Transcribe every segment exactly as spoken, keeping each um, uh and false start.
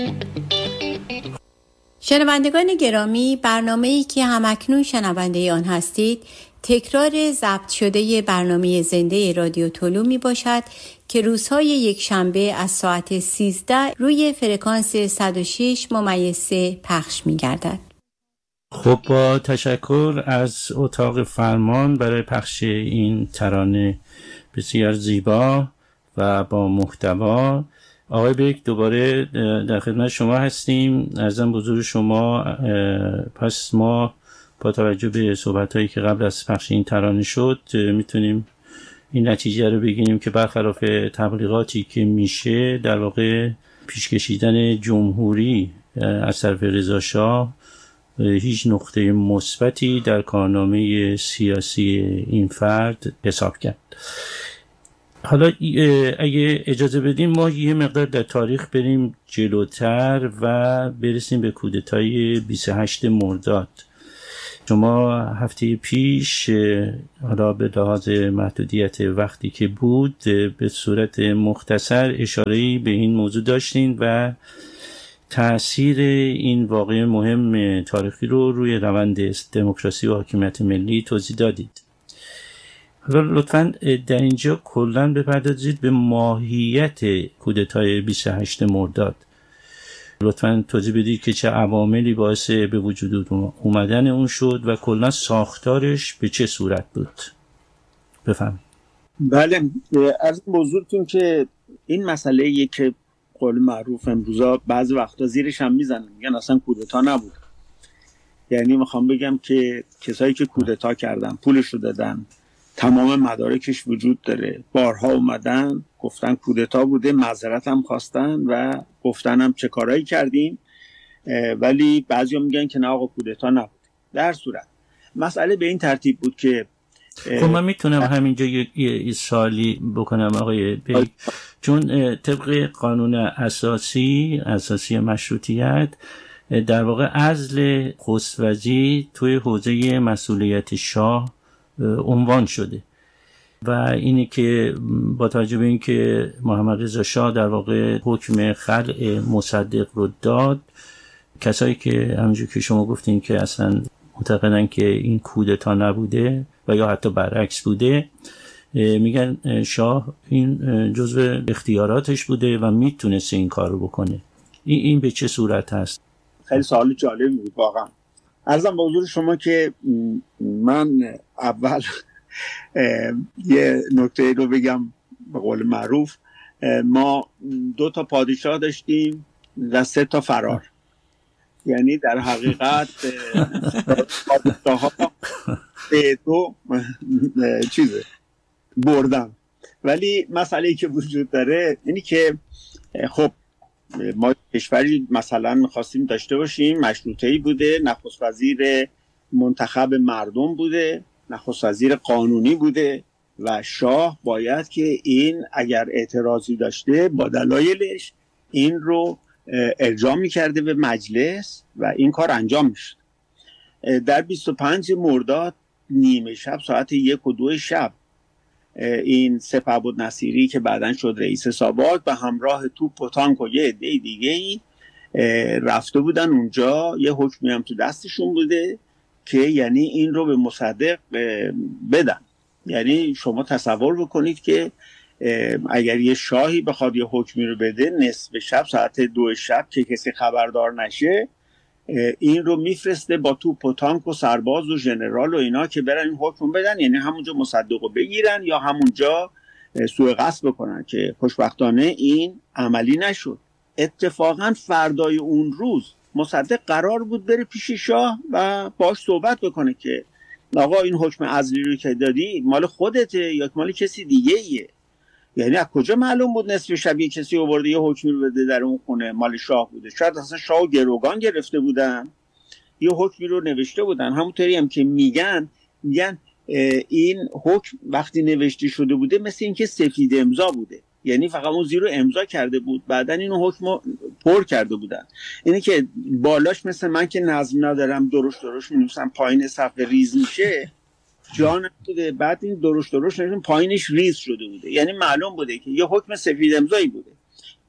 شنوندگان گرامی، برنامه‌ای که همکنون شنونده آن هستید تکرار ضبط شده برنامه زنده رادیو طلوع می باشد که روزهای یک شنبه از ساعت سیزده روی فرکانس صد و شش ممیز سه پخش می گردد. خب با تشکر از اتاق فرمان برای پخش این ترانه بسیار زیبا و با محتوا. آقای بیک دوباره در خدمت شما هستیم. عرضم حضور شما، پس ما با توجه به صحبت‌هایی که قبل از پخش این ترانه شد میتونیم این نتیجه رو بگیریم که برخلاف تبلیغاتی که میشه در واقع پیش کشیدن جمهوری از طرف رضا شاه هیچ نقطه مثبتی در کارنامه سیاسی این فرد حساب کرد. حالا اگه اجازه بدیم ما یه مقدار در تاریخ بریم جلوتر و برسیم به کودتای بیست و هشتم مرداد. شما هفته پیش حالا به لحاظ محدودیت وقتی که بود به صورت مختصر اشاره‌ای به این موضوع داشتین و تأثیر این واقعه مهم تاریخی رو روی روند دموکراسی و حاکمیت ملی توضیح دادید. حالا لطفاً در اینجا کلاً بپردازید به ماهیت کودتای بیست و هشتم مرداد. لطفاً توضیح بدید که چه عواملی باعث به وجود اومدن اون شد و کلاً ساختارش به چه صورت بود. بفهمید. بله، از موضوعتون که این مسئله یک که قول معروف امروزا بعضی وقتا زیرش هم میزنن، میگن اصلا کودتا نبود. یعنی میخوام بگم که کسایی که کودتا کردن، پولش رو دادن، تمام مدارکش وجود داره، بارها اومدن گفتن کودتا بوده، معذرت هم خواستن و گفتن هم چه کارایی کردیم، ولی بعضیا میگن که نه آقا کودتا نبود. در صورت مسئله به این ترتیب بود که خب من میتونم همینجا یه سوالی بکنم آقای بیک، چون طبق قانون اساسی اساسی مشروطیت در واقع عزل خست‌وزیر توی حوزه مسئولیت شاه عنوان شده و اینه که با توجه به این که محمد رضا شاه در واقع حکم خلع مصدق رو داد، کسایی که همونجور که شما گفتین که اصلا معتقدن که این کودتا نبوده و یا حتی برعکس بوده، میگن شاه این جزو اختیاراتش بوده و میتونست این کار رو بکنه. این این به چه صورت هست؟ خیلی سوال جالبی بود واقعا. عرضم به حضور شما که من اول یه نکته رو بگم. به قول معروف ما دو تا پادشاه داشتیم و سه تا فرار. یعنی در حقیقت پادشاه ها دو چیزه بردن، ولی مسئله‌ای که وجود داره اینی که خب ما کشوری مثلا می‌خواستیم داشته باشیم، مشروطه‌ای بوده، نخست وزیر منتخب مردم بوده، نخست وزیر قانونی بوده و شاه باید که این اگر اعتراضی داشته با دلایلش این رو ارجاع می‌کرده به مجلس و این کار انجام می‌شد. در بیست و پنجم مرداد نیمه شب ساعت یک و دو شب این سپهبد نصیری که بعداً شد رئیس سابق به همراه توپ و تانک و یه عده دیگه‌ای رفته بودن اونجا. یه حکمی هم تو دستشون بوده که یعنی این رو به مصدق بدن. یعنی شما تصور بکنید که اگر یه شاهی بخواد یه حکمی رو بده نصف شب ساعت دو شب که کسی خبردار نشه، این رو میفرسته با توپ و تانک و سرباز و ژنرال و اینا که برن این حکم بدن، یعنی همونجا مصدق رو بگیرن یا همونجا سوء قصد بکنن، که خوشبختانه این عملی نشد. اتفاقا فردای اون روز مصدق قرار بود بره پیش شاه و باش صحبت بکنه که آقا این حکم عزلی رو که دادی مال خودته یا مال کسی دیگه ایه. یعنی از کجا معلوم بود نصف شب یه کسی آورده یه حکمی رو بده در اون خونه مال شاه بوده؟ شاید اصلا شاه گروگان گرفته بودن، یه حکمی رو نوشته بودن. همونطوری هم که میگن میگن این حکم وقتی نوشته شده بوده مثل اینکه سفید امضا بوده، یعنی فقط اون زیرو امضا کرده بود، بعدن اینو حکم پر کرده بودن. اینه که بالاش مثل من که نظم ندارم درشت درشت می‌نویسم پایین صفحه ریز میشه جان بوده، بعد این درشت درشت نوشتم پایینش ریز شده بوده، یعنی معلوم بوده که یه حکم سفید امضایی بوده.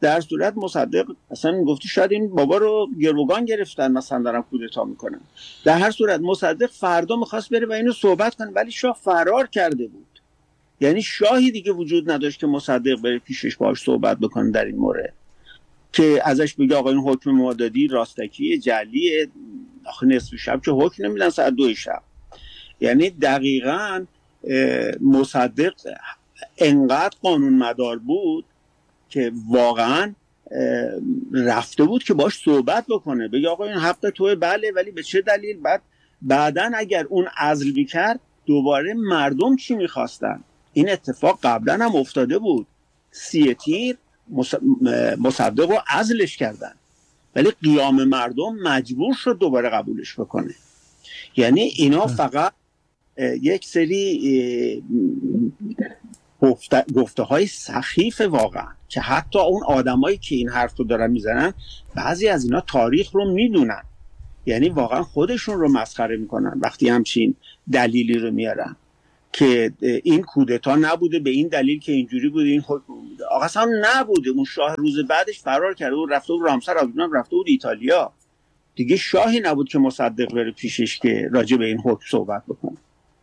در صورت مصدق اصلا میگفتی شاید این بابا رو گروگان گرفتن مثلا دارن کودتا میکنن. در هر صورت مصدق فردا میخواست بره و اینو صحبت کنه، ولی شاه فرار کرده بود. یعنی شاهی دیگه وجود نداشت که مصدق بره پیشش باهاش صحبت بکنه در این مورد، که ازش بگه آقا این حکم ما دادی راستکی جعلیه، آخه نصف شب که حکم نمیدن ساعت دو شب. یعنی دقیقاً مصدق انقدر قانون مدار بود که واقعاً رفته بود که باش صحبت بکنه، بگه آقا این حق توه، بله، ولی به چه دلیل؟ بعد بعداً اگر اون عزل میکرد دوباره مردم چی میخواستن؟ این اتفاق قبلا هم افتاده بود، سی تیر مصدق رو عزلش کردن ولی قیام مردم مجبور شد دوباره قبولش بکنه. یعنی اینا فقط یک سری گفته, گفته های سخیف واقعا، که حتی اون آدمایی که این حرف رو دارن میزنن بعضی از اینا تاریخ رو میدونن، یعنی واقعا خودشون رو مسخره میکنن وقتی همچین دلیلی رو میارن که این کودتا نبوده به این دلیل که اینجوری بوده، این حکم بوده. آقا اصلا نبوده. اون شاه روز بعدش فرار کرده و رفته بود رامسر، از اونم رفته بود ایتالیا. دیگه شاهی نبود که مصدق بره پیشش که راجع به این حکم صحبت بکنه.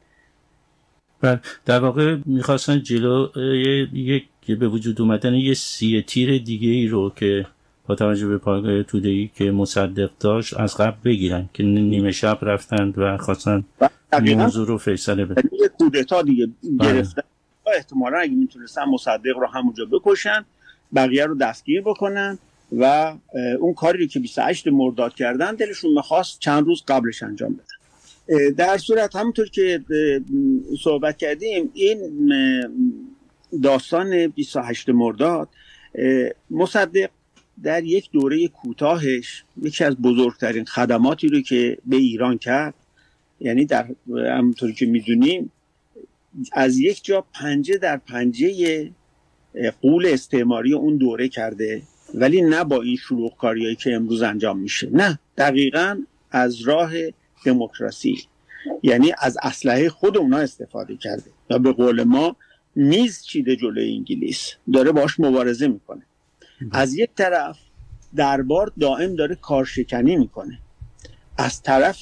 بله، در واقع میخواستن جلو یک به وجود اومدن یه سی تیر دیگه ای رو که با توجه به پایگاه توده‌ای که مصدق داشت از قبل بگیرن، که نیمه شب رفتند و خواستن موضوع رو فیصله بدن. یه کودتا دیگه گرفتن، احتمالاً اگه میتونستن مصدق رو همونجا بکشن، بقیه رو دستگیر بکنن و اون کاری که بیست و هشتم مرداد کردن دلشون میخواست چند روز قبلش انجام بدن. در صورت همونطور که صحبت کردیم، این داستان بیست و هشتم مرداد مصدق در یک دوره کوتاهش یکی از بزرگترین خدماتی رو که به ایران کرد، یعنی در همونطوری که میدونیم از یک جا پنجه در پنجه غول استعماری اون دوره کرده، ولی نه با این شلوغ‌کاریایی که امروز انجام میشه، نه، دقیقاً از راه دموکراسی، یعنی از اسلحه خود اونا استفاده کرده و به قول ما میز چیده جلوی انگلیس، داره باش مبارزه میکنه. از یک طرف دربار دائم داره کارشکنی میکنه، از طرف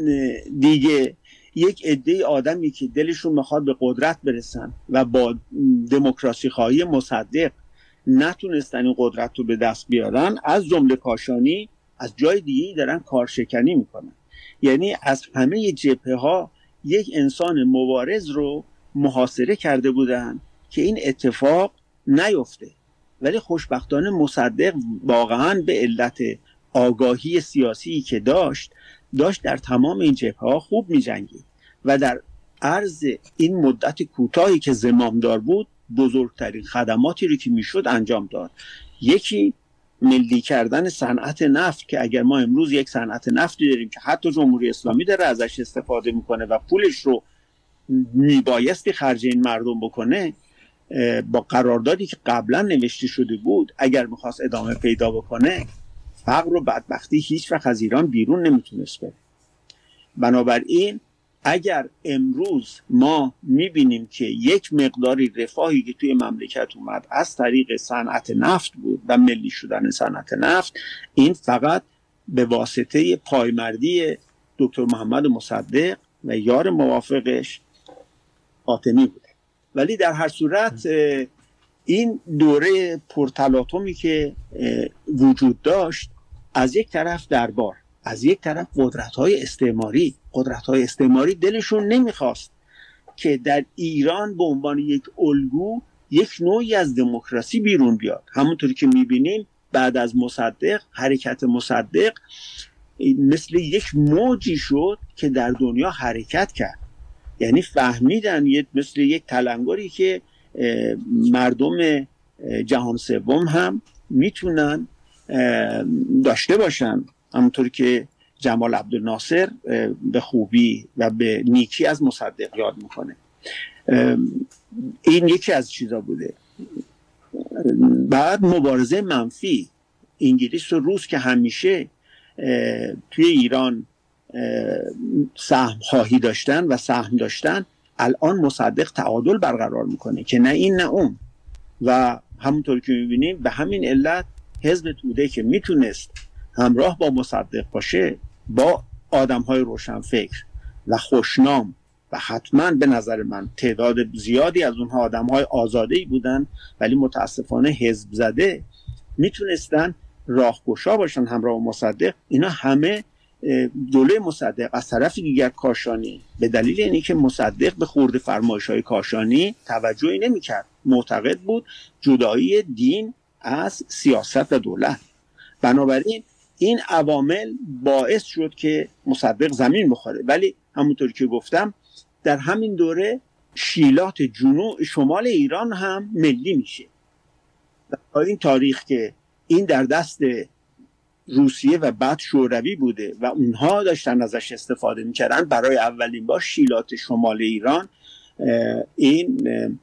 دیگه یک عده آدمی که دلشون میخواد به قدرت برسن و با دموکراسی خواهی مصدق نتونستن این قدرت رو به دست بیارن، از جمله کاشانی از جای دیگه دارن کارشکنی میکنن. یعنی از همه جبهه ها یک انسان مبارز رو محاصره کرده بودن که این اتفاق نیفته، ولی خوشبختانه مصدق واقعا به علت آگاهی سیاسی که داشت داشت در تمام این جبهه ها خوب می جنگید و در عرض این مدت کوتاهی که زمامدار بود بزرگترین خدماتی رو که میشد انجام داد. یکی ملی کردن صنعت نفت، که اگر ما امروز یک صنعت نفتی داریم که حتی جمهوری اسلامی داره ازش استفاده میکنه و پولش رو میبایستی خرج این مردم بکنه، با قراردادی که قبلا نوشته شده بود اگر میخواست ادامه پیدا بکنه، فقر و بدبختی هیچ وقت از ایران بیرون نمیتونست بره. بنابراین اگر امروز ما میبینیم که یک مقداری رفاهی که توی مملکت اومد از طریق صنعت نفت بود و ملی شدن صنعت نفت، این فقط به واسطه پایمردی دکتر محمد مصدق و یار موافقش حاتمی بوده. ولی در هر صورت این دوره پرتلاطمی که وجود داشت، از یک طرف دربار، از یک طرف قدرت‌های استعماری قدرت‌های استعماری دلشون نمیخواست که در ایران به عنوان یک الگو یک نوعی از دموکراسی بیرون بیاد. همونطوری که میبینیم بعد از مصدق، حرکت مصدق مثل یک موجی شد که در دنیا حرکت کرد. یعنی فهمیدن مثل یک تلنگری که مردم جهان سوم هم میتونن داشته باشن، همونطور که جمال عبدالناصر به خوبی و به نیکی از مصدق یاد میکنه. این یکی از چیزا بوده. بعد مبارزه منفی انگلیس و روس که همیشه توی ایران سهم خواهی داشتن و سهم داشتن، الان مصدق تعادل برقرار میکنه که نه این نه اون، و همونطور که میبینیم به همین علت حزب توده که میتونست همراه با مصدق باشه، با آدم‌های روشنفکر و خوشنام و حتما به نظر من تعداد زیادی از اونها آدم‌های آزاده‌ای بودن ولی متاسفانه حزب زده، میتونستن راهگشا باشن همراه با مصدق. اینا همه دوله مصدق از طرف دیگر کاشانی به دلیل اینی که مصدق به خورد فرمایش‌های کاشانی توجهی نمی‌کرد، معتقد بود جدایی دین از سیاست و دولت. بنابراین این عوامل باعث شد که مصدق زمین بخوره. ولی همونطور که گفتم در همین دوره شیلات جنوب شمال ایران هم ملی میشه. در این تاریخ که این در دست روسیه و بعد شوروی بوده و اونها داشتن ازش استفاده میکردن، برای اولین بار شیلات شمال ایران این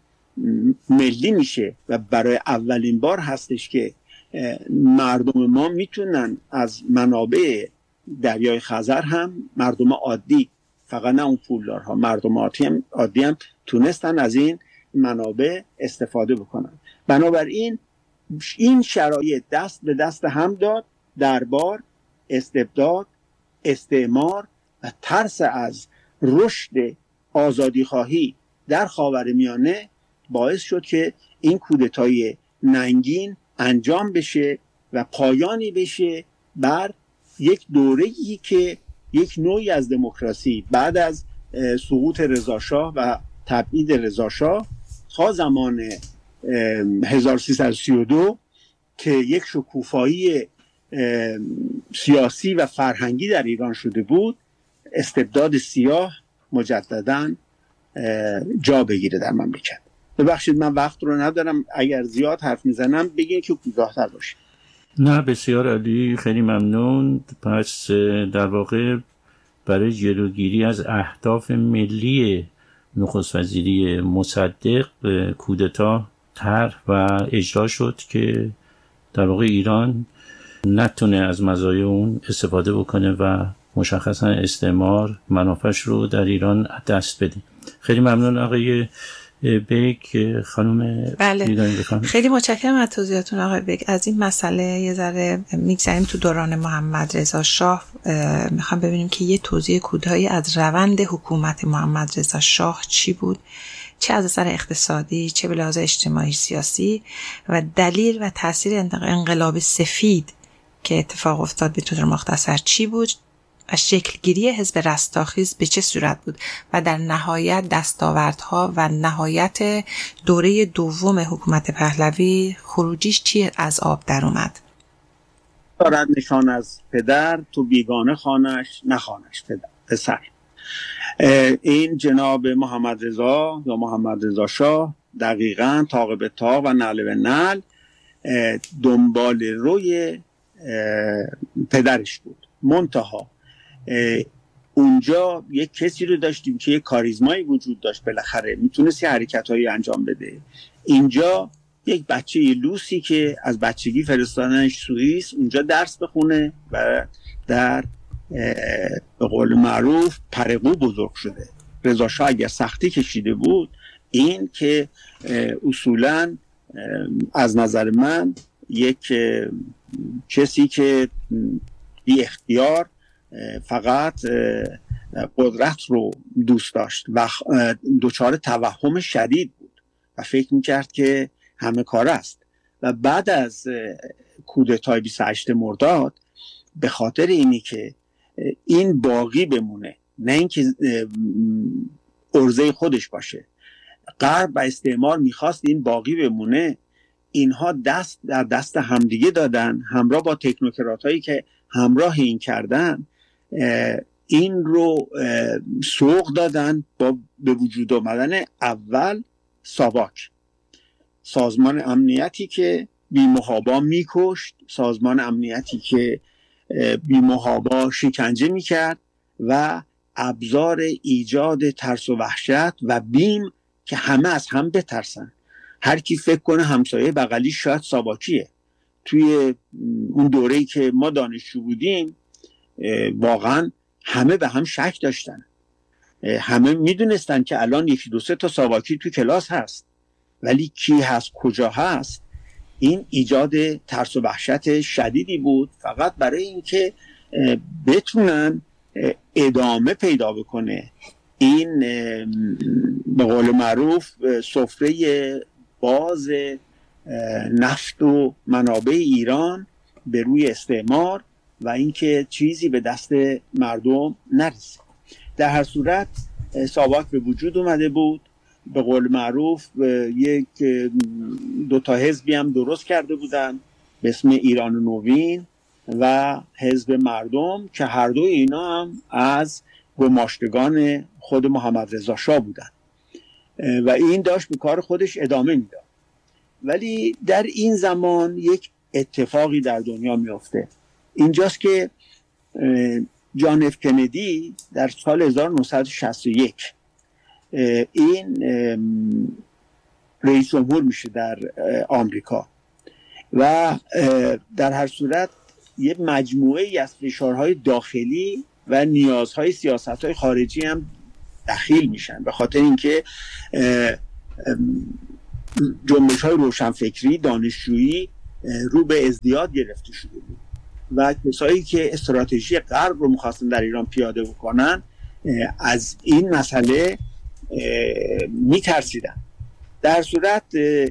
ملی میشه و برای اولین بار هستش که مردم ما میتونن از منابع دریای خزر هم، مردم عادی، فقط نه اون پولدارها، مردم عادی هم, عادی هم تونستن از این منابع استفاده بکنن. بنابراین این شرایط دست به دست هم داد. دربار، استبداد، استعمار و ترس از رشد آزادی خواهی در خاورمیانه باعث شد که این کودتای ننگین انجام بشه و پایانی بشه بر یک دوره‌ای که یک نوعی از دموکراسی بعد از سقوط رضاشاه و تبعید رضاشاه تا زمان هزار و سیصد و سی و دو که یک شکوفایی سیاسی و فرهنگی در ایران شده بود، استبداد سیاه مجدداً جا بگیره در مملکت. ببخشید من وقت رو ندارم، اگر زیاد حرف میزنم بگین که کوتاه‌تر باشه. نه بسیار عالی، خیلی ممنون. پس در واقع برای جلوگیری از اهداف ملی نخست وزیری مصدق کودتا طرح و اجرا شد که در واقع ایران نتونه از مزایای اون استفاده بکنه و مشخصا استعمار منافعش رو در ایران دست بده. خیلی ممنون آقای بیگ. خانم بله. خیلی متشکرم از توضیحاتون آقای بیگ. از این مسئله یه ذره میگذریم تو دوران محمد رضا شاه. میخوام ببینیم که یه توضیح کوتاهی از روند حکومت محمد رضا شاه چی بود، چه از نظر اقتصادی، چه به لحاظ اجتماعی سیاسی، و دلیل و تاثیر انقلاب سفید که اتفاق افتاد به طور مختصر چی بود و شکلگیری حزب رستاخیز به چه صورت بود و در نهایت دستاوردها و نهایت دوره دوم حکومت پهلوی خروجیش چی از آب در اومد. دارد نشان از پدر تو بیگانه خانش نخوانش پدر پسر. این جناب محمد رضا یا محمد رضا شاه دقیقاً طاق به طاق و نعل به نعل دنبال روی پدرش بود. منتها اونجا یک کسی رو داشتیم که یک کاریزمایی وجود داشت، بالاخره میتونست یه حرکتایی انجام بده. اینجا یک بچه لوسی که از بچگی فرستادنش سوئیس اونجا درس بخونه و در به قول معروف پرقو بزرگ شده. رضا شاه اگر سختی کشیده بود این که اصولاً از نظر من یک کسی که بی اختیار فقط قدرت رو دوست داشت و دچار توهم شدید بود و فکر میکرد که همه کار است. و بعد از کودتای بیست و هشتم مرداد به خاطر اینی که این باقی بمونه، نه اینکه عرضه خودش باشه، غرب و استعمار میخواست این باقی بمونه، اینها دست در دست همدیگه دادن، همراه با تکنوکرات هایی که همراه این کردن این رو سوق دادن با به وجود آمدن اول ساواک، سازمان امنیتی که بی محابا میکشت، سازمان امنیتی که بی محابا شکنجه میکرد و ابزار ایجاد ترس و وحشت و بیم که همه از هم بترسن. هر کی فکر کنه همسایه بغلی شاید ساواکیه. توی اون دوره‌ای که ما دانشجو بودیم واقعا همه به هم شک داشتن، همه میدونستن که الان یکی دو سه تا ساواکی تو کلاس هست، ولی کی هست کجا هست این ایجاد ترس و وحشت شدیدی بود، فقط برای اینکه بتونن ادامه پیدا بکنه این به قول معروف سفره باز نفت و منابع ایران به روی استعمار و اینکه چیزی به دست مردم نرسه. در هر صورت ساواک به وجود اومده بود، به قول معروف یک دو تا حزبی هم درست کرده بودن به اسم ایران نوین و حزب مردم که هر دو اینا هم از گماشتگان خود محمد رضا شاه بودن و این داشت به کار خودش ادامه میداد. ولی در این زمان یک اتفاقی در دنیا میفته. اینجاست که جان اف کندی در سال هزار و نهصد و شصت و یک این رئیس جمهور میشه در آمریکا و در هر صورت یه مجموعه ای از فشارهای داخلی و نیازهای سیاستهای خارجی هم دخیل میشن، به خاطر اینکه جنبش‌های روشنفکری دانشجویی رو به ازدیاد گرفته شده بود و کسایی که استراتژی غرب رو می‌خواستن در ایران پیاده بکنن از این مسئله میترسیدن. در صورت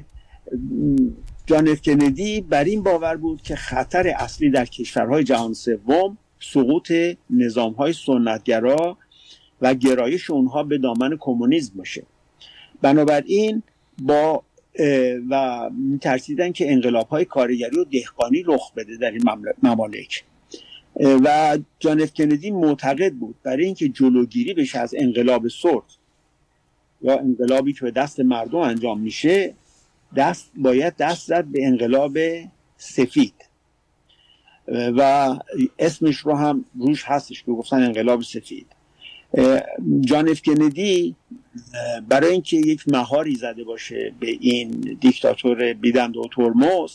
جان اف کندی بر این باور بود که خطر اصلی در کشورهای جهان سوم سقوط نظام‌های سنتگرا و گرایش اونها به دامن کمونیسم باشه. بنابراین با و میترسیدن که انقلاب‌های کارگری و دهقانی رخ بده در این ممالک و جان اف کندی معتقد بود برای اینکه جلوگیری بشه از انقلاب سرخ یا انقلابی که به دست مردم انجام میشه، دست باید دست زد به انقلاب سفید و اسمش رو هم روش هستش که گفتن انقلاب سفید. جان اف کندی برای اینکه یک مهاری زده باشه به این دیکتاتور بیدند و ترمز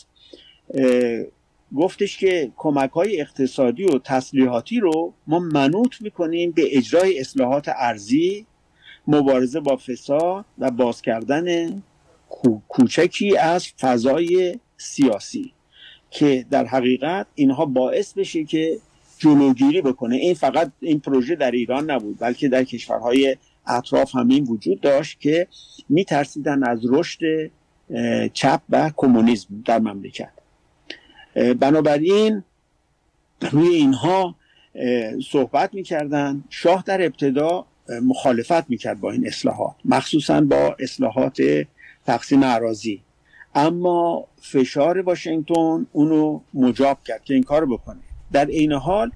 گفتش که کمک‌های اقتصادی و تسلیحاتی رو ما منوط می‌کنیم به اجرای اصلاحات ارضی، مبارزه با فساد و باز کردن کوچکی از فضای سیاسی که در حقیقت اینها باعث بشه که جلوگیری بکنه. این فقط این پروژه در ایران نبود بلکه در کشورهای اطراف همین وجود داشت که میترسیدن از رشد چپ و کمونیسم در مملکت. بنابراین روی اینها صحبت میکردن. شاه در ابتدا مخالفت میکرد با این اصلاحات، مخصوصا با اصلاحات تقسیم اراضی، اما فشار واشنگتن اونو مجاب کرد که این کار بکنه. در این حال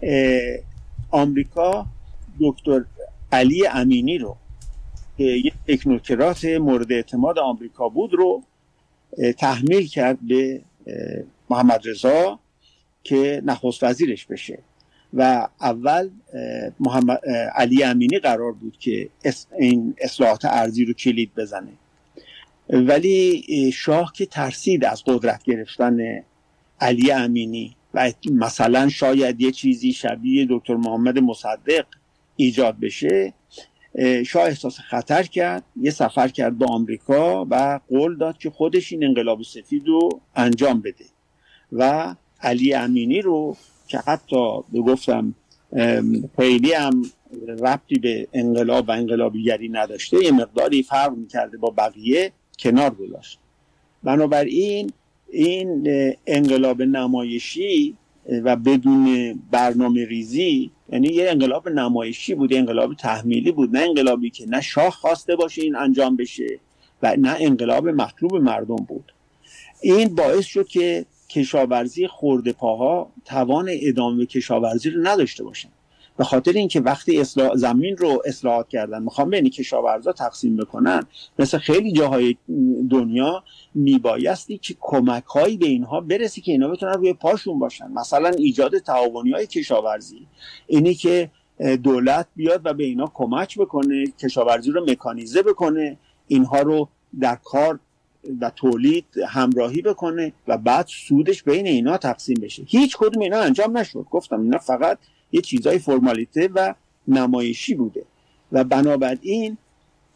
آمریکا دکتر علی امینی رو که یک تکنوکرات مورد اعتماد آمریکا بود رو تحمیل کرد به محمد رضا که نخست وزیرش بشه و اول محمد علی امینی قرار بود که این اصلاحات ارضی رو کلید بزنه، ولی شاه که ترسید از قدرت گرفتن علی امینی و مثلا شاید یه چیزی شبیه دکتر محمد مصدق ایجاد بشه، شاه احساس خطر کرد، یه سفر کرد به آمریکا و قول داد که خودش این انقلاب سفید رو انجام بده و علی امینی رو که حتی بگفتم خیلی هم ربطی به انقلاب و انقلابیگری نداشته، یه مقداری فرق می‌کرده با بقیه، کنار گذاشت. بنابراین این انقلاب نمایشی و بدون برنامه ریزی، یعنی یه انقلاب نمایشی بود، انقلاب تحمیلی بود، نه انقلابی که نه شاه خواسته باشه این انجام بشه و نه انقلاب مطلوب مردم بود. این باعث شد که کشاورزی خرده پاها توان ادامه کشاورزی رو نداشته باشن، به خاطر اینکه وقتی اصلاح زمین رو اصلاحات کردن میخوام بین کشاورزا تقسیم بکنن، مثل خیلی جاهای دنیا میبایستی که کمک‌هایی به اینها برسی که اینا بتونن روی پاشون باشن. مثلا ایجاد تعاونی‌های کشاورزی، اینی که دولت بیاد و به اینا کمک بکنه، کشاورزی رو مکانیزه بکنه، اینها رو در کار و تولید همراهی بکنه و بعد سودش بین اینا تقسیم بشه. هیچ کدوم اینا انجام نشد. گفتم اینا فقط یه چیزای فرمالیته و نمایشی بوده و بنابراین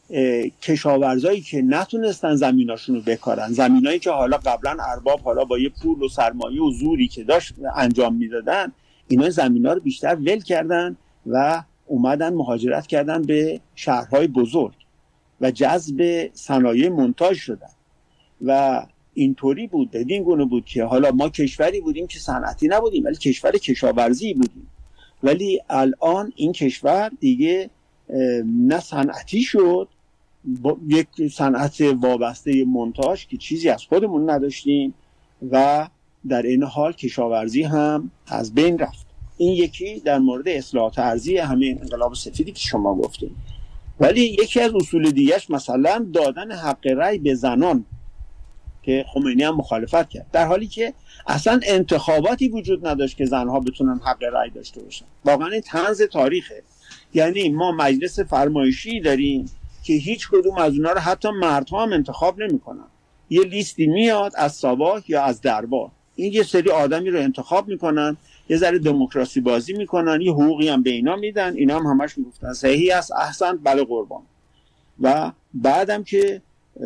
کشاورزایی که نتونستن زمیناشون رو بکارن، زمینایی که حالا قبلا ارباب حالا با یه پول و سرمایه و زوری که داشت انجام میدادن، اینا زمینا رو بیشتر ول کردن و اومدن مهاجرت کردن به شهرهای بزرگ و جذب صنایع مونتاژ شدن و اینطوری بود، بدین گونه بود که حالا ما کشوری بودیم که صنعتی نبودیم ولی کشور کشاورزی بودیم، ولی الان این کشور دیگه نه صنعتی شد، با یک صنعت وابسته مونتاژ که چیزی از خودمون نداشتیم و در این حال کشاورزی هم از بین رفت. این یکی در مورد اصلاحات ارضی همین انقلاب سفیدی که شما گفتیم. ولی یکی از اصول دیگه‌اش مثلا دادن حق رأی به زنان که خمینی هم مخالفت کرد، در حالی که اصلا انتخاباتی وجود نداشت که زنها بتونن حق رأی داشته باشن. واقعا این طنز تاریخه. یعنی ما مجلس فرمایشی داریم که هیچ کدوم از اونها رو حتی مردها هم انتخاب نمی‌کنن. یه لیستی میاد از ساواک یا از دربار، این یه سری آدمی رو انتخاب میکنن، یه ذره دموکراسی بازی میکنن، یه حقوقی هم به اینا میدن، اینا هم همش میگفتن صحیح است، احسن، بله قربان. و بعدم که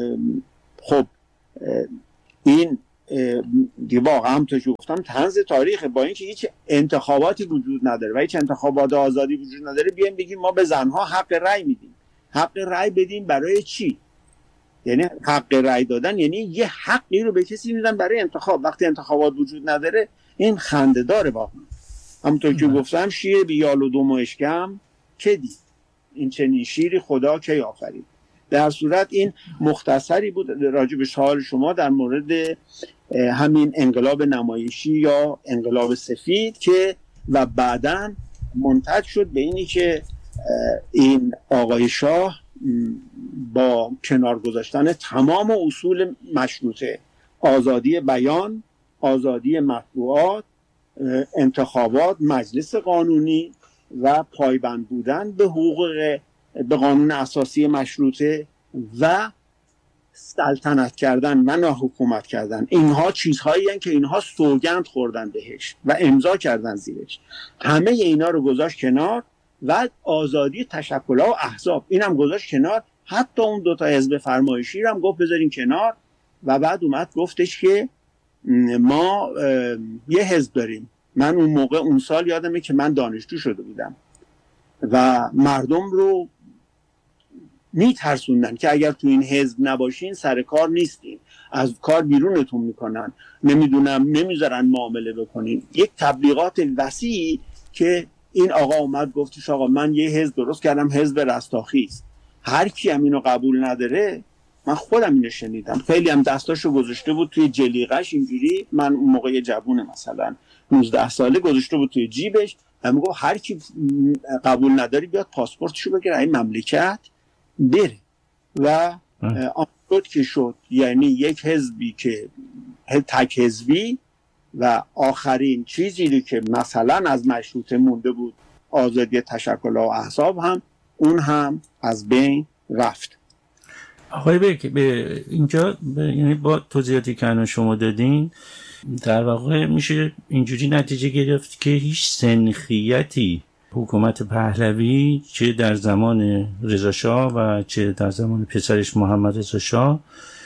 خب این دیگه واقعا هم تو گفتم طنز تاریخه، با اینکه هیچ انتخاباتی وجود نداره و هیچ انتخابات آزادی وجود نداره، بیایم بگیم ما به زنها حق رأی میدیم. حق رأی بدیم برای چی؟ یعنی حق رأی دادن یعنی یه حقی رو به کسی میدن برای انتخاب. وقتی انتخابات وجود نداره این خنده داره واقعا. همونطور که گفتم شیر بیال و دم و اشکم که دید، این چنین شیری خدا کی آفرید. در صورت این مختصری بود راجع به سوال شما در مورد همین انقلاب نمایشی یا انقلاب سفید که و بعداً منتج شد به اینی که این آقای شاه با کنار گذاشتن تمام اصول مشروطه، آزادی بیان، آزادی مطبوعات، انتخابات، مجلس قانونی و پایبند بودن به حقوق به قانون اساسی مشروطه و سلطنت کردن و نه حکومت کردن، اینها چیزهایی هستند که اینها سوگند خوردن بهش و امضا کردن زیرش. همه اینا رو گذاشت کنار و آزادی تشکل‌ها و احزاب اینم گذاشت کنار، حتی اون دوتا حزب فرمایشی رو هم گفت بذارین کنار و بعد اومد گفتش که ما یه حزب داریم. من اون موقع اون سال یادمه که من دانشجو شده بودم و مردم رو میترسوندن که اگر تو این حزب نباشین سر کار نیستین، از کار بیرونتون میکنن، نمیدونم نمیذارن معامله بکنین. یک تبلیغات وسیع که این آقا اومد گفتش آقا من یه حزب درست کردم، حزب رستاخیز، هر کی هم اینو قبول نداره. من خودم اینو شنیدم، خیلی هم دستاشو گذاشته بود توی جلیقش اینجوری، من اون موقع جوونه مثلا نوزده ساله، گذاشته بود توی جیبش و میگه هر کی قبول نداری بیاد پاسپورتشو بگیره این مملکت بره. و آن که شد، یعنی یک حزبی که تک حزبی و آخرین چیزی که مثلا از مشروطه مونده بود آزادی تشکل‌ها و احزاب هم اون هم از بین رفت. آقای بیک به اینجا یعنی با توضیحاتی که الان شما دادین در واقع میشه اینجوری نتیجه گرفت که هیچ سنخیتی حکومت پهلوی چه در زمان رضا شاه و چه در زمان پسرش محمد رضا شاه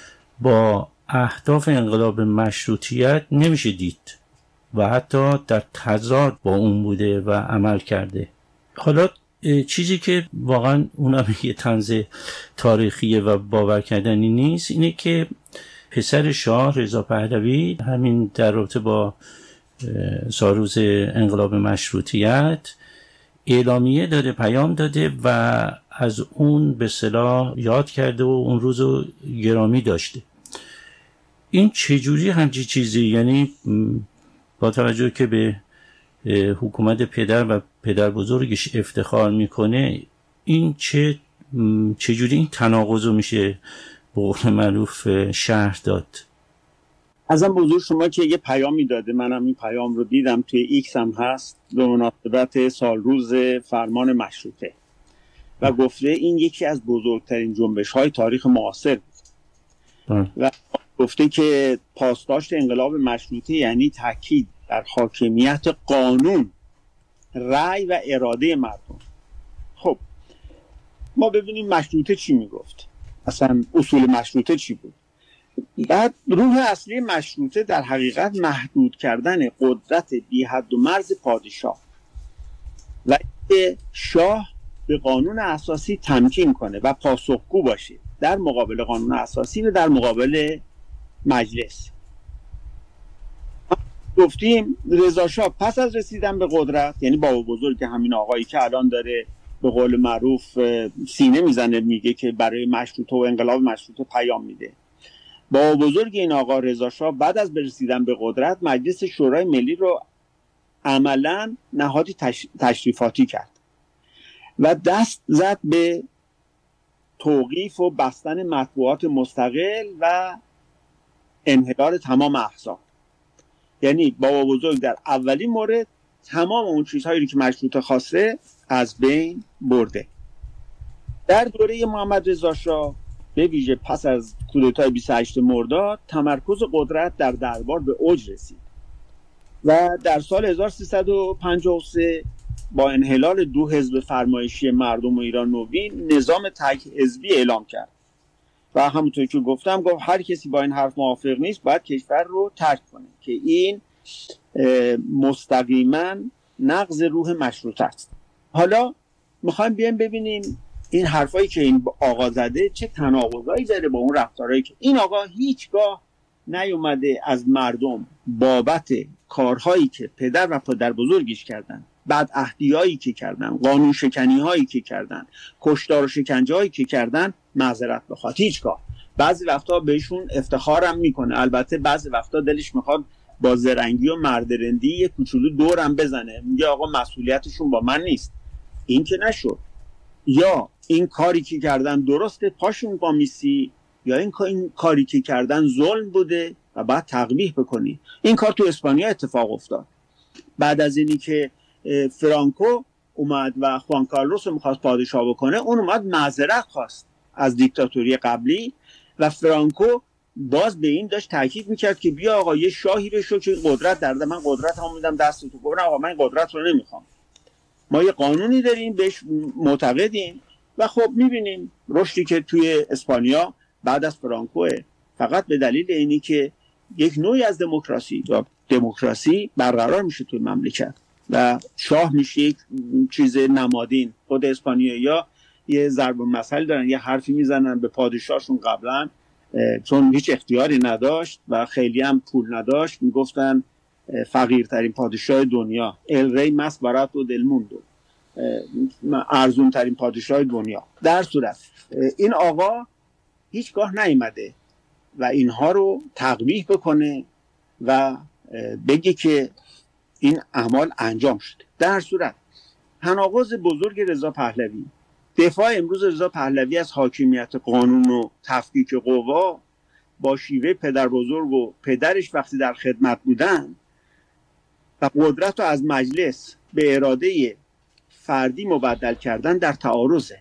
با اهداف انقلاب مشروطیت نمیشه دید و حتی در تضاد با اون بوده و عمل کرده. حالا چیزی که واقعا اونا یه طنز تاریخیه و باور کردنی نیست اینه که پسر شاه رضا پهلوی همین در رابطه با سالروز انقلاب مشروطیت اعلامیه داده، پیام داده و از اون به اصطلاح یاد کرده و اون روزو گرامی داشته. این چجوری همچی چیزی، یعنی با توجه که به حکومت پدر و پدر بزرگش افتخار میکنه، این چه چجوری این تناقضو میشه به قول معروف شرح داد؟ ازم بزرگ شما که یه پیامی داده، منم این پیام رو دیدم توی ایکس هم هست به مناسبت سالروز فرمان مشروطه و گفته این یکی از بزرگترین جنبش های تاریخ معاصر بود و گفته که پاسداشت انقلاب مشروطه یعنی تاکید در حاکمیت قانون، رأی و اراده مردم. خب ما ببینیم مشروطه چی میگفت، اصلا اصول مشروطه چی بود. بعد روح اصلی مشروطه در حقیقت محدود کردن قدرت بی حد و مرز پادشاه و شاه به قانون اساسی تمکین کنه و پاسخگو باشه در مقابل قانون اساسی و در مقابل مجلس. گفتیم رضا شاه پس از رسیدن به قدرت، یعنی بابا بزرگ همین آقایی که الان داره به قول معروف سینه میزنه میگه که برای مشروطه و انقلاب مشروطه پیام میده، بابا بزرگ این آقا رضا شاه بعد از رسیدن به قدرت مجلس شورای ملی رو عملا نهادی تش... تشریفاتی کرد و دست زد به توقیف و بستن مطبوعات مستقل و انحلال تمام احزاب. یعنی بابا بزرگ در اولین مورد تمام اون چیزهایی که مشروطه خواسته از بین برده. در دوره محمد رضا شاه به ویژه پس از کودتای بیست و هشتم مرداد تمرکز قدرت در دربار به اوج رسید و در سال هزار و سیصد و پنجاه و سه با انحلال دو حزب فرمایشی مردم و ایران نوین نظام تک حزبی اعلام کرد و همونطور که گفتم گفت هر کسی با این حرف موافق نیست باید کشور رو ترک کنه که این مستقیما نقض روح مشروطه است. حالا میخوایم بیایم ببینیم این حرفایی که این آقا زده چه تناقضایی داره با اون رفتارهایی که این آقا هیچگاه نیومده از مردم بابت کارهایی که پدر و پدر بزرگش کردن، بعد عهدیایی که کردن، قانون شکنی هایی که کردن، کشتار و شکنجه هایی که کردن معذرت بخواد. هیچگاه. بعضی وقتا بهشون افتخارم میکنه، البته بعضی وقتا دلش میخواد با زرنگی و مردرندی یه کوچولو دورم بزنه، میگه آقا مسئولیتشون با من نیست. این که نشد. یا این کاری که کردن درسته پاشون با میسی، یا این, این کاری که کردن ظلم بوده و بعد تقبیح بکنی. این کار تو اسپانیا اتفاق افتاد. بعد از اینی که فرانکو اومد و خوان کارلوس رو میخواست پادشاه بکنه، اون اومد معذرت خواست از دیکتاتوری قبلی و فرانکو باز به این داشت تاکید میکرد که بیا آقا یه شاهی بشو که قدرت در ده، من قدرت هم میدم دست تو. گفتن آقا من قدرت رو نمیخوام، ما یه قانونی داریم بهش معتقدیم. و خب میبینیم رشدی که توی اسپانیا بعد از فرانکوه فقط به دلیل اینی که یک نوعی از دموکراسی یا دموکراسی برقرار میشه توی مملکت و شاه میشه یک چیز نمادین. خود اسپانیایی‌ها یه ضرب المثل دارن، یه حرفی میزنن به پادشاهشون قبلا چون هیچ اختیاری نداشت و خیلی هم پول نداشت، میگفتن فقیرترین پادشاه دنیا، ال ری مس براتو دل موندو، ارزون ترین پادشاه دنیا. در صورت این آقا هیچگاه نیامده و اینها رو تقبیح بکنه و بگه که این اعمال انجام شده. در صورت تناقض بزرگ رضا پهلوی، دفاع امروز رضا پهلوی از حاکمیت قانون و تفکیک قوا با شیوه پدر بزرگ و پدرش وقتی در خدمت بودن و قدرت رو از مجلس به اراده فردی مبدل کردن در تعارضه.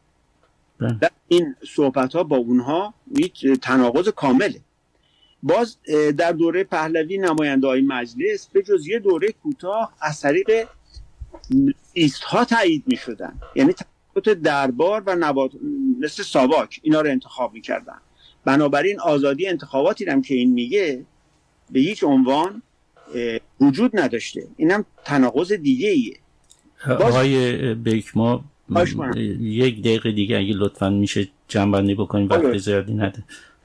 در این صحبت ها با اونها تناقض کامله. باز در دوره پهلوی نماینده های مجلس به جز یه دوره کوتاه از طریق لیست ها تایید می شدن، یعنی توسط دربار و نواد مثل ساواک اینا رو انتخاب می کردن. بنابراین آزادی انتخاباتی هم که این میگه به هیچ عنوان وجود نداشته. اینم تناقض دیگه ایه. آقای بیک ما یک دقیقه دیگه اگه لطفاً میشه جنبندی بکنیم، وقت زیادی نده.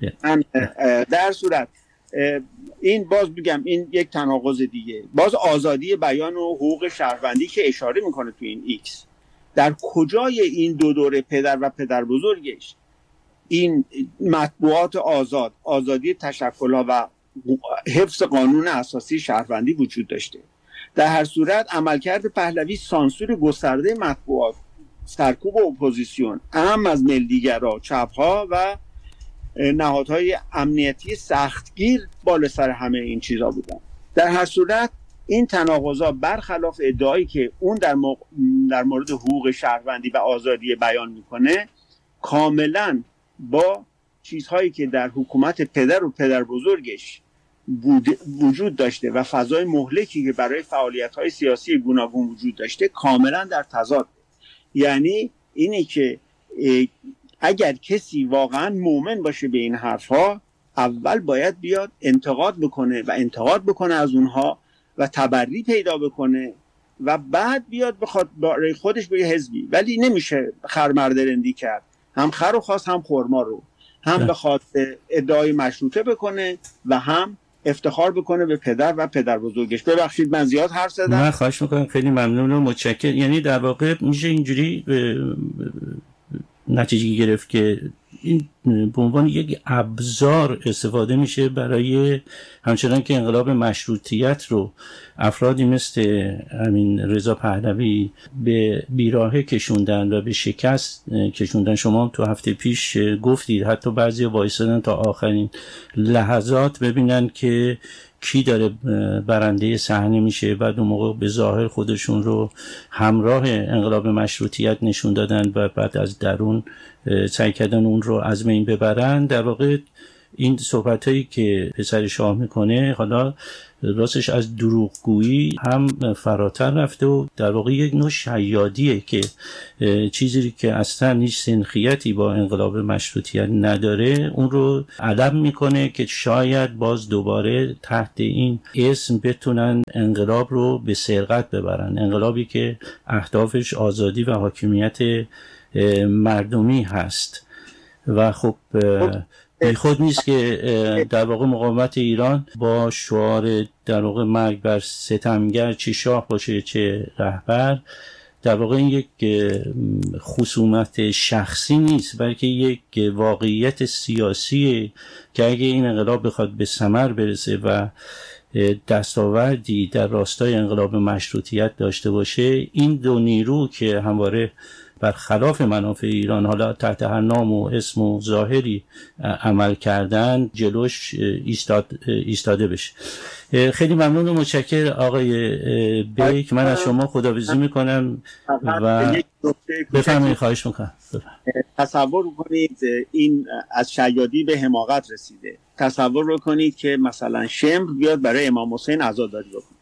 در صورت این باز بگم این یک تناقض دیگه. باز آزادی بیان و حقوق شهروندی که اشاره میکنه تو این ایکس، در کجای این دو دوره پدر و پدر بزرگش این مطبوعات آزاد، آزادی تشکل‌ها و حفظ قانون اساسی شهروندی وجود داشته؟ در هر صورت عملکرد پهلوی سانسور گسترده مطبوعات، سرکوب اپوزیسیون، اهم از ملیگرا، چپ‌ها و نهادهای امنیتی سختگیر بالا سر همه این چیزا بودن. در هر صورت این تناقضا برخلاف ادعایی که اون در, مق... در مورد حقوق شهروندی و آزادی بیان میکنه کاملا با چیزهایی که در حکومت پدر و پدر بزرگش بود... وجود داشته و فضای مهلکی که برای فعالیت‌های سیاسی گوناگون وجود داشته کاملا در تضاد. یعنی اینی که اگر کسی واقعا مؤمن باشه به این حرفها، اول باید بیاد انتقاد بکنه و انتقاد بکنه از اونها و تبری پیدا بکنه و بعد بیاد بخواد برای خودش به حزبی. ولی نمیشه خرمردرندی کرد، هم خر رو خواست هم خرما رو، هم بخواد ادعای مشروطه بکنه و هم افتخار بکنه به پدر و پدر بزرگش. ببخشید من زیاد حرف زدم. من خواهش میکنم، خیلی ممنون و متشکرم. یعنی در واقع میشه اینجوری نتیجه گرفت که این به عنوان یک ابزار استفاده میشه برای همچنان که انقلاب مشروطیت رو افرادی مثل همین رضا پهلوی به بیراهه کشوندن و به شکست کشوندن. شما تو هفته پیش گفتید حتی بعضی وایسادن تا آخرین لحظات ببینن که کی داره برنده صحنه میشه. بعد اون موقع به ظاهر خودشون رو همراه انقلاب مشروطیت نشون دادن و بعد از درون سعی کردن اون رو از بین ببرن. در واقع این صحبتایی که پسر شاه میکنه حالا راستش از دروغگویی هم فراتر رفته و در واقع یک نوع شیادیه که چیزی که اصلا هیچ سنخیتی با انقلاب مشروطیت نداره اون رو علم میکنه که شاید باز دوباره تحت این اسم بتونن انقلاب رو به سرقت ببرن، انقلابی که اهدافش آزادی و حاکمیت مردمی هست. و خب بی خود نیست که در واقع مقاومت ایران با شعار در واقع مرگ بر ستمگر، چه شاه باشه چه رهبر، در واقع این یک خصومت شخصی نیست بلکه یک واقعیت سیاسی که اگه این انقلاب بخواد به ثمر برسه و دستاوردی در راستای انقلاب مشروطیت داشته باشه، این دو نیرو که همواره برخلاف منافع ایران حالا تحت هر نام و اسم و ظاهری عمل کردن جلوش ایستاد ایستاده بشه. خیلی ممنون و متشکر آقای بیک. من از شما خداحافظی میکنم و بفرمایید. خواهش میکنم. تصور کنید این از شیادی به حماقت رسیده. تصور کنید که مثلا شمر بیاد برای امام حسین عزاداری بکنه.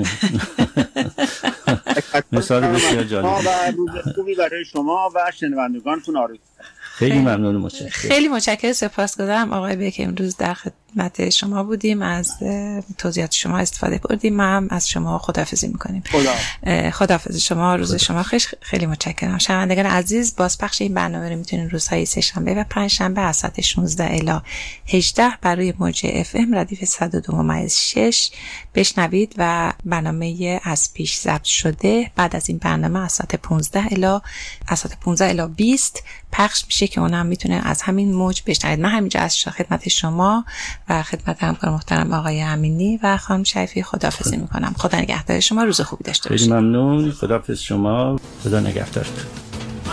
مثال بسیار جالب و روز خوبی برای شما و شنوندگانتون آرزو. خیلی ممنون و متشکرم. خیلی متشکرم، سپاسگزارم آقای بیک. امروز در خدمت شما بودیم، از توضیحات شما استفاده بردیم. ما هم از شما خداحافظی میکنیم. خدا خداحافظ شما، روز خدا. شما خوش. خیلی متشکرم. شنوندگان عزیز، بازپخش این برنامه رو میتونید روزهای سه شنبه و پنج شنبه از ساعت شانزده الی هجده برای موج اف ام ردیف صد و دو ممیز شش بشنوید و برنامه از پیش ضبط شده بعد از این برنامه از ساعت پانزده الی از ساعت پانزده الی بیست پخش میشه که اونم میتونه از همین موج بشنوید. من همینجا از خدمت شما و خدمت همکار محترم آقای امینی و خانم شریفی خداحافظی میکنم. خدا نگهدار شما، روز خوبی داشته باشید. خیلی ممنون. خداحافظ شما. خدا نگهدارتون.